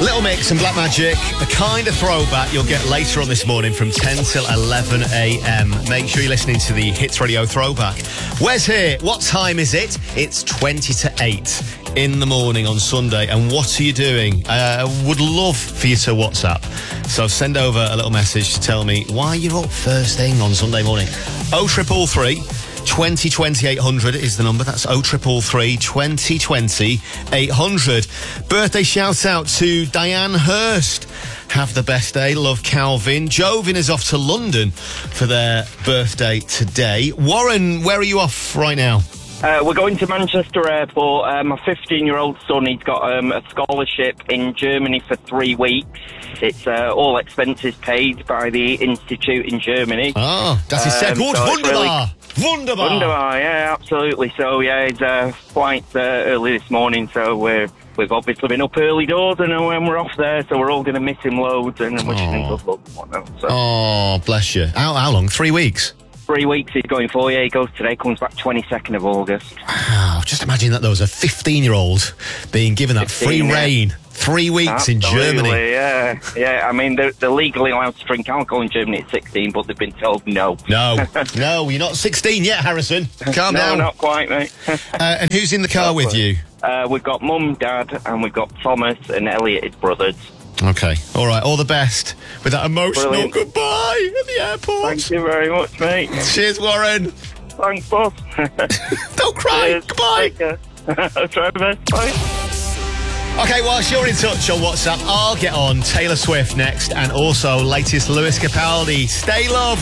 Little Mix and Black Magic, the kind of throwback you'll get later on this morning from 10 till 11 a.m. Make sure you're listening to the Hits Radio Throwback. Wes here. What time is it? It's 20 to 8 in the morning on Sunday. And what are you doing? Would love for you to WhatsApp. So send over a little message to tell me why you're up first thing on Sunday morning. 0333 2020 800 is the number. That's 0333 2020 800. Birthday shout out to Diane Hurst. Have the best day. Love, Calvin. Jovin is off to London for their birthday today. Warren, where are you off right now? We're going to Manchester Airport. My 15-year-old son, he's got a scholarship in Germany for 3 weeks. It's all expenses paid by the institute in Germany. Oh, das ist sehr gut. Wunderbar. Wunderbar. Wunderbar, yeah, absolutely. So, yeah, his flight's early this morning, so we've obviously been up early doors, and when we're off there, so we're all going to miss him loads, and wishing him good luck and whatnot. So. Oh, bless you. How long? 3 weeks? 3 weeks he's going for, yeah. He goes today, comes back 22nd of August. Wow, just imagine that there was a 15-year-old being given that 15, free reign. 3 weeks Absolutely, in Germany. Yeah. I mean, they're legally allowed to drink alcohol in Germany at 16, but they've been told no. No, you're not 16 yet, Harrison. Calm down. No, not quite, mate. And who's in the car with you? We've got Mum, Dad, and we've got Thomas and Elliot, his brothers. Okay, all right, all the best with that emotional Brilliant. goodbye at the airport. Thank you very much, mate. Cheers, Warren. Thanks, boss. Don't cry. Cheers. Goodbye. Take care. I'll try my best. Bye. Okay, whilst you're in touch on WhatsApp, I'll get on Taylor Swift next, and also latest Lewis Capaldi. Stay love.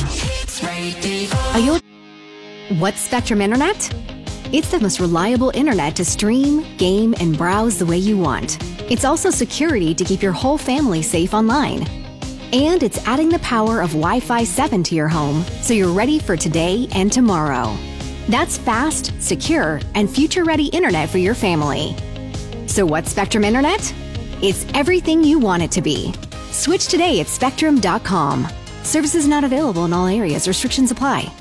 Are you? What's Spectrum Internet? It's the most reliable internet to stream, game, and browse the way you want. It's also security to keep your whole family safe online. And it's adding the power of Wi-Fi 7 to your home, so you're ready for today and tomorrow. That's fast, secure, and future-ready internet for your family. So what's Spectrum Internet? It's everything you want it to be. Switch today at Spectrum.com. Services not available in all areas. Restrictions apply.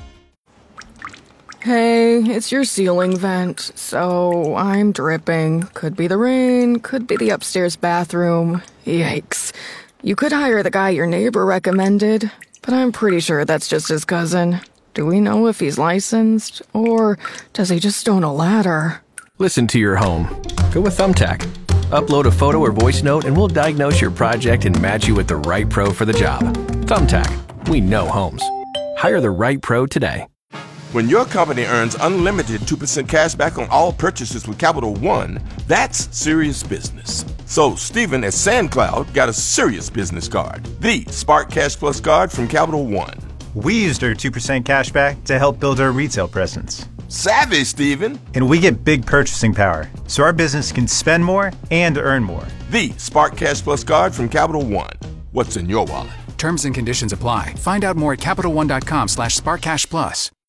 Hey, it's your ceiling vent. So I'm dripping. Could be the rain, could be the upstairs bathroom. Yikes. You could hire the guy your neighbor recommended, but I'm pretty sure that's just his cousin. Do we know if he's licensed, or does he just own a ladder? Listen to your home. Go with Thumbtack. Upload a photo or voice note and we'll diagnose your project and match you with the right pro for the job. Thumbtack. We know homes. Hire the right pro today. When your company earns unlimited 2% cash back on all purchases with Capital One, that's serious business. So Stephen at SandCloud got a serious business card, the Spark Cash Plus card from Capital One. We used our 2% cash back to help build our retail presence. Savvy, Stephen. And we get big purchasing power, so our business can spend more and earn more. The Spark Cash Plus card from Capital One. What's in your wallet? Terms and conditions apply. Find out more at CapitalOne.com/SparkCashPlus.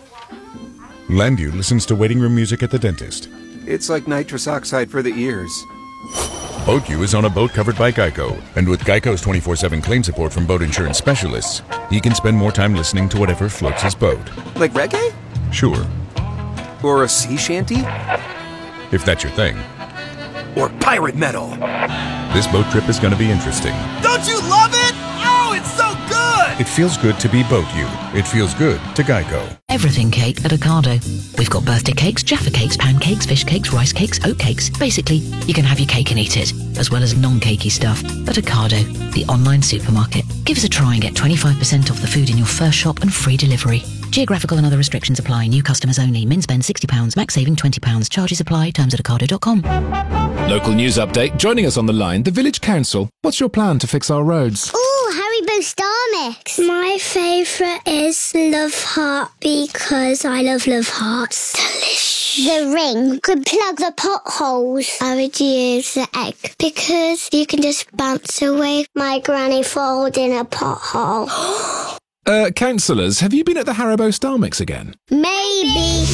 Landu listens to waiting room music at the dentist. It's like nitrous oxide for the ears. BoatU is on a boat covered by Geico, and with Geico's 24/7 claim support from boat insurance specialists, he can spend more time listening to whatever floats his boat. Like reggae? Sure. Or a sea shanty? If that's your thing. Or pirate metal? This boat trip is going to be interesting. Don't you love it? Oh, it's so good! It feels good to be BoatU. It feels good to Geico. Everything cake at Ocado. We've got birthday cakes, Jaffa cakes, pancakes, fish cakes, rice cakes, oat cakes. Basically, you can have your cake and eat it, as well as non-cakey stuff. At Ocado, the online supermarket. Give us a try and get 25% off the food in your first shop and free delivery. Geographical and other restrictions apply. New customers only. Min spend £60. Max saving £20. Charges apply. Terms at ocado.com. Local news update. Joining us on the line, the Village Council. What's your plan to fix our roads? Ooh, Haribo Star Mix. My favourite is Love Heart because I love Hearts. Delicious. The ring could plug the potholes. I would use the egg because you can just bounce away my granny falls in a pothole. Councillors, have you been at the Haribo Star Mix again? Maybe.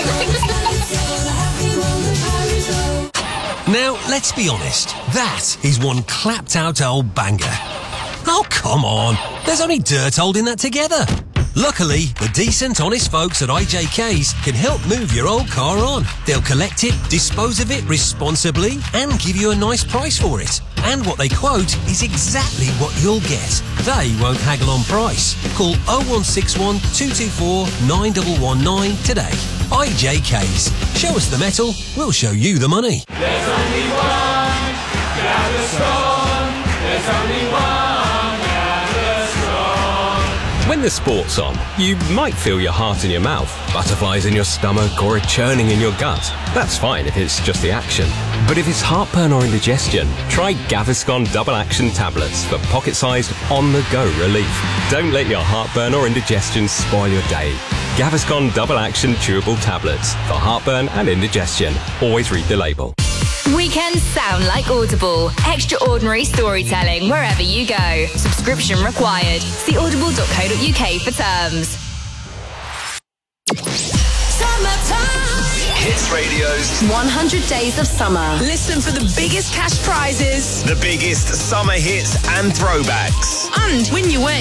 Now, let's be honest. That is one clapped-out old banger. Oh, come on. There's only dirt holding that together. Luckily, the decent, honest folks at IJK's can help move your old car on. They'll collect it, dispose of it responsibly, and give you a nice price for it. And what they quote is exactly what you'll get. They won't haggle on price. Call 0161 224 9119 today. IJK's. Show us the metal, we'll show you the money. There's only one Gaviscon. There's only one Gaviscon. When the sport's on, you might feel your heart in your mouth, butterflies in your stomach, or a churning in your gut. That's fine if it's just the action. But if it's heartburn or indigestion, try Gaviscon Double Action Tablets for pocket-sized, on-the-go relief. Don't let your heartburn or indigestion spoil your day. Gaviscon Double Action Chewable Tablets for heartburn and indigestion. Always read the label. Weekends sound like Audible. Extraordinary storytelling wherever you go. Subscription required. See audible.co.uk for terms. Hits Radio's 100 Days of Summer. Listen for the biggest cash prizes, the biggest summer hits and throwbacks. And when you win,